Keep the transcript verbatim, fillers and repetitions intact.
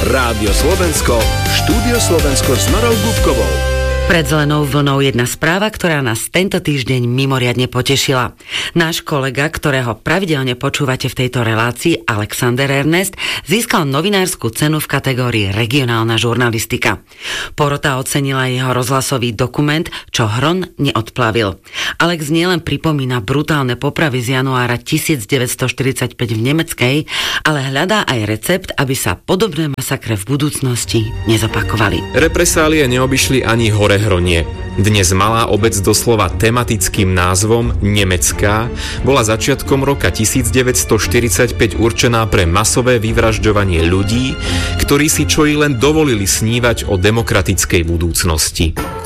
Rádio Slovensko, Štúdio Slovensko s Norou Gubkovou. Pred zelenou vlnou jedna správa, ktorá nás tento týždeň mimoriadne potešila. Náš kolega, ktorého pravidelne počúvate v tejto relácii, Alexander Ernest, získal novinárskú cenu v kategórii regionálna žurnalistika. Porota ocenila jeho rozhlasový dokument, čo hron neodplavil. Alex nielen pripomína brutálne popravy z januára devätnásťstoštyridsaťpäť v Nemeckej, ale hľadá aj recept, aby sa podobné masakre v budúcnosti nezopakovali. Represálie neobyšli ani hore Hronie. Dnes malá obec doslova tematickým názvom Nemecká bola začiatkom roka devätnásťstoštyridsaťpäť určená pre masové vyvražďovanie ľudí, ktorí si čo i len dovolili snívať o demokratickej budúcnosti.